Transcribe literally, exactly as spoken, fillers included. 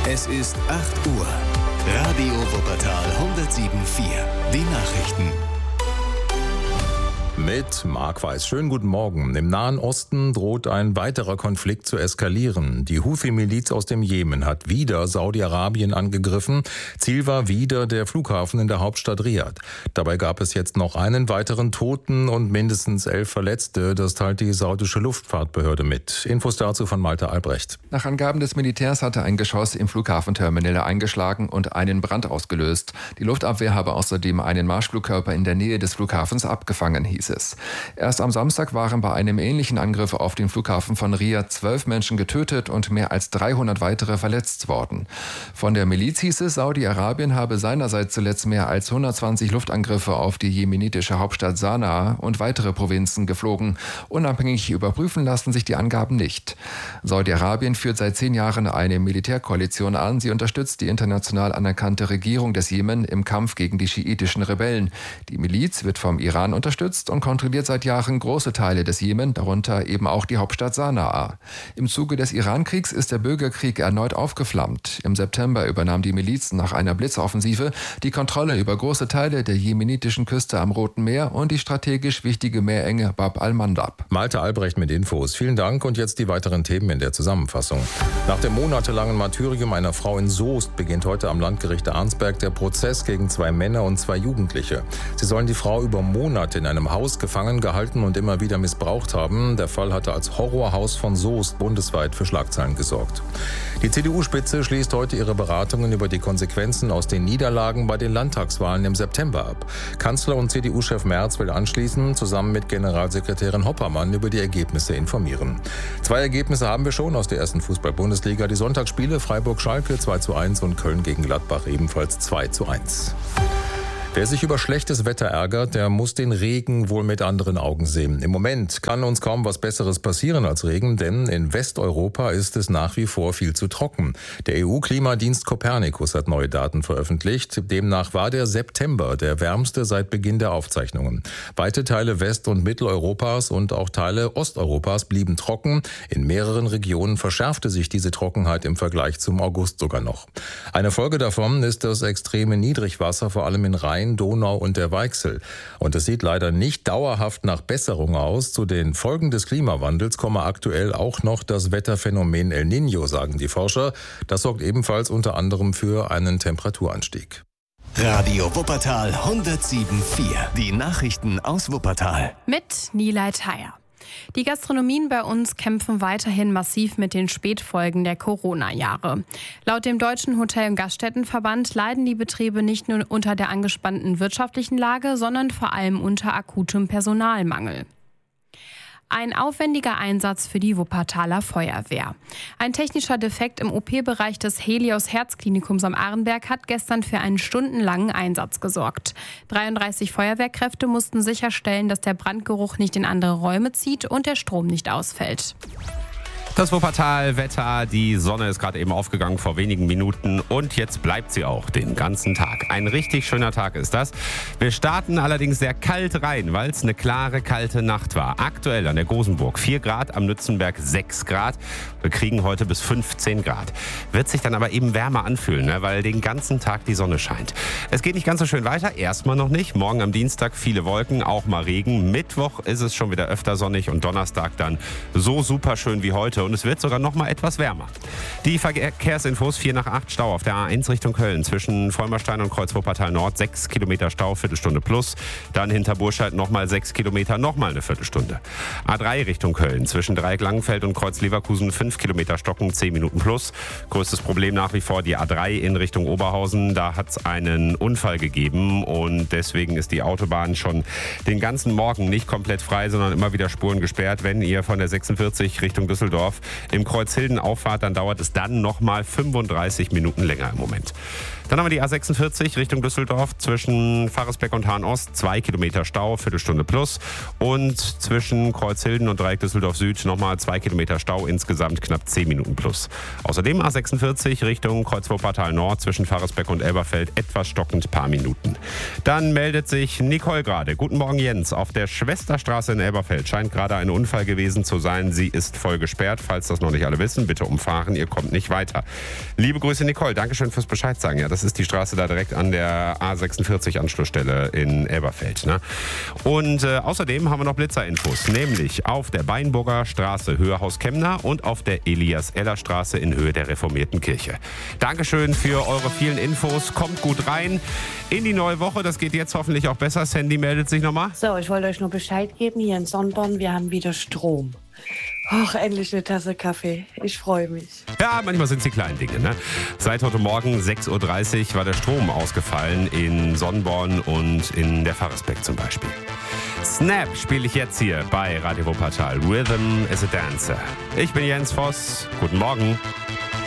Es ist acht Uhr. Radio Wuppertal hundertsieben Komma vier. Die Nachrichten. Mit Marc Weiß. Schönen guten Morgen. Im Nahen Osten droht ein weiterer Konflikt zu eskalieren. Die Houthi-Miliz aus dem Jemen hat wieder Saudi-Arabien angegriffen. Ziel war wieder der Flughafen in der Hauptstadt Riad. Dabei gab es jetzt noch einen weiteren Toten und mindestens elf Verletzte. Das teilt die saudische Luftfahrtbehörde mit. Infos dazu von Malte Albrecht. Nach Angaben des Militärs hatte ein Geschoss im Flughafenterminal eingeschlagen und einen Brand ausgelöst. Die Luftabwehr habe außerdem einen Marschflugkörper in der Nähe des Flughafens abgefangen, hieß es. Erst am Samstag waren bei einem ähnlichen Angriff auf den Flughafen von Riad zwölf Menschen getötet und mehr als dreihundert weitere verletzt worden. Von der Miliz hieß es, Saudi-Arabien habe seinerseits zuletzt mehr als hundertzwanzig Luftangriffe auf die jemenitische Hauptstadt Sanaa und weitere Provinzen geflogen. Unabhängig überprüfen lassen sich die Angaben nicht. Saudi-Arabien führt seit zehn Jahren eine Militärkoalition an. Sie unterstützt die international anerkannte Regierung des Jemen im Kampf gegen die schiitischen Rebellen. Die Miliz wird vom Iran unterstützt und kontrolliert seit Jahren große Teile des Jemen, darunter eben auch die Hauptstadt Sanaa. Im Zuge des Irankriegs ist der Bürgerkrieg erneut aufgeflammt. Im September übernahm die Miliz nach einer Blitzoffensive die Kontrolle über große Teile der jemenitischen Küste am Roten Meer und die strategisch wichtige Meerenge Bab al-Mandab. Malte Albrecht mit Infos. Vielen Dank und jetzt die weiteren Themen in der Zusammenfassung. Nach dem monatelangen Martyrium einer Frau in Soest beginnt heute am Landgericht Arnsberg der Prozess gegen zwei Männer und zwei Jugendliche. Sie sollen die Frau über Monate in einem Haus gefangen gehalten und immer wieder missbraucht haben. Der Fall hatte als Horrorhaus von Soest bundesweit für Schlagzeilen gesorgt. Die C D U-Spitze schließt heute ihre Beratungen über die Konsequenzen aus den Niederlagen bei den Landtagswahlen im September ab. Kanzler und C D U-Chef Merz will anschließend zusammen mit Generalsekretärin Hoppermann über die Ergebnisse informieren. Zwei Ergebnisse haben wir schon aus der ersten Fußball-Bundesliga. Die Sonntagsspiele Freiburg-Schalke zwei zu eins und Köln gegen Gladbach ebenfalls zwei zu eins. Wer sich über schlechtes Wetter ärgert, der muss den Regen wohl mit anderen Augen sehen. Im Moment kann uns kaum was Besseres passieren als Regen, denn in Westeuropa ist es nach wie vor viel zu trocken. Der E U-Klimadienst Copernicus hat neue Daten veröffentlicht. Demnach war der September der wärmste seit Beginn der Aufzeichnungen. Weite Teile West- und Mitteleuropas und auch Teile Osteuropas blieben trocken. In mehreren Regionen verschärfte sich diese Trockenheit im Vergleich zum August sogar noch. Eine Folge davon ist das extreme Niedrigwasser, vor allem in Rhein, Donau und der Weichsel. Und es sieht leider nicht dauerhaft nach Besserung aus. Zu den Folgen des Klimawandels komme aktuell auch noch das Wetterphänomen El Niño, sagen die Forscher. Das sorgt ebenfalls unter anderem für einen Temperaturanstieg. Radio Wuppertal hundertsieben Komma vier. Die Nachrichten aus Wuppertal. Mit Nilay Theier. Die Gastronomien bei uns kämpfen weiterhin massiv mit den Spätfolgen der Corona-Jahre. Laut dem Deutschen Hotel- und Gaststättenverband leiden die Betriebe nicht nur unter der angespannten wirtschaftlichen Lage, sondern vor allem unter akutem Personalmangel. Ein aufwendiger Einsatz für die Wuppertaler Feuerwehr. Ein technischer Defekt im O P-Bereich des Helios Herzklinikums am Arenberg hat gestern für einen stundenlangen Einsatz gesorgt. dreiunddreißig Feuerwehrkräfte mussten sicherstellen, dass der Brandgeruch nicht in andere Räume zieht und der Strom nicht ausfällt. Das Wuppertal-Wetter, die Sonne ist gerade eben aufgegangen vor wenigen Minuten und jetzt bleibt sie auch den ganzen Tag. Ein richtig schöner Tag ist das. Wir starten allerdings sehr kalt rein, weil es eine klare, kalte Nacht war. Aktuell an der Gosenburg vier Grad, am Nützenberg sechs Grad. Wir kriegen heute bis fünfzehn Grad. Wird sich dann aber eben wärmer anfühlen, ne, weil den ganzen Tag die Sonne scheint. Es geht nicht ganz so schön weiter, erstmal noch nicht. Morgen am Dienstag viele Wolken, auch mal Regen. Mittwoch ist es schon wieder öfter sonnig und Donnerstag dann so super schön wie heute. Und es wird sogar noch mal etwas wärmer. Die Verkehrsinfos: vier nach acht Stau auf der A eins Richtung Köln zwischen Vollmerstein und Kreuz Wuppertal Nord, sechs Kilometer Stau, Viertelstunde plus. Dann hinter Burscheid nochmal sechs Kilometer, nochmal eine Viertelstunde. A drei Richtung Köln zwischen Dreieck Langenfeld und Kreuz Leverkusen, fünf Kilometer Stocken, zehn Minuten plus. Größtes Problem nach wie vor die A drei in Richtung Oberhausen. Da hat es einen Unfall gegeben und deswegen ist die Autobahn schon den ganzen Morgen nicht komplett frei, sondern immer wieder Spuren gesperrt. Wenn ihr von der sechsundvierzig Richtung Düsseldorf im Kreuzhilden auffahrt, dann dauert es dann nochmal fünfunddreißig Minuten länger im Moment. Dann haben wir die A sechsundvierzig Richtung Düsseldorf zwischen Pfarrersbeck und Hahn-Ost. Zwei Kilometer Stau, Viertelstunde plus. Und zwischen Kreuzhilden und Dreieck Düsseldorf Süd nochmal zwei Kilometer Stau, insgesamt knapp zehn Minuten plus. Außerdem A sechsundvierzig Richtung Kreuzwurmpartal Nord zwischen Pfarrersbeck und Elberfeld etwas stockend, paar Minuten. Dann meldet sich Nicole gerade. Guten Morgen, Jens. Auf der Schwesterstraße in Elberfeld scheint gerade ein Unfall gewesen zu sein. Sie ist voll gesperrt. Falls das noch nicht alle wissen, bitte umfahren. Ihr kommt nicht weiter. Liebe Grüße, Nicole. Dankeschön fürs Bescheid sagen. Ja, das ist die Straße da direkt an der A sechsundvierzig Anschlussstelle in Elberfeld. Ne? Und äh, außerdem haben wir noch Blitzerinfos. Nämlich auf der Beinburger Straße Höhe Haus Kemner und auf der Elias-Eller-Straße in Höhe der Reformierten Kirche. Dankeschön für eure vielen Infos. Kommt gut rein in die neue Woche. Das geht jetzt hoffentlich auch besser. Sandy meldet sich nochmal. So, ich wollte euch nur Bescheid geben. Hier in Sonnborn, wir haben wieder Strom. Ach, endlich eine Tasse Kaffee. Ich freue mich. Ja, manchmal sind es die kleinen Dinge. Ne? Seit heute Morgen sechs Uhr dreißig war der Strom ausgefallen in Sonnborn und in der Pfarrersbeck zum Beispiel. Snap spiele ich jetzt hier bei Radio Wuppertal. Rhythm is a Dancer. Ich bin Jens Voss. Guten Morgen.